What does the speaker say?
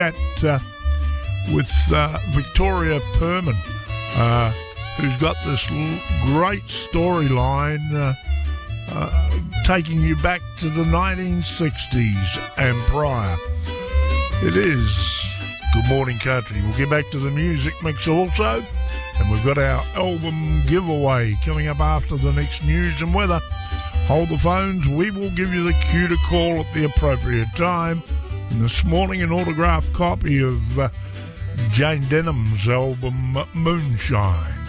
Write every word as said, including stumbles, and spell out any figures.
chat uh, with uh, Victoria Perman, uh, who's got this l- great storyline uh, uh, taking you back to the nineteen sixties and prior. It is Good Morning Country. We'll get back to the music mix also, and we've got our album giveaway coming up after the next news and weather. Hold the phones. We will give you the cue to call at the appropriate time. And this morning, an autographed copy of uh, Jane Denham's album Moonshine.